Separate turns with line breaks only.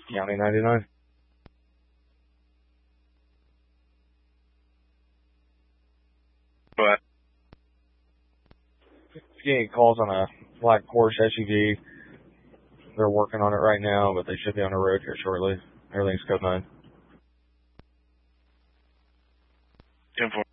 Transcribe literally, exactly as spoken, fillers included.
County ninety-nine.
But
If you get any calls on a black Porsche S U V, they're working on it right now, but they should be on the road here shortly. Everything's code nine.
ten four.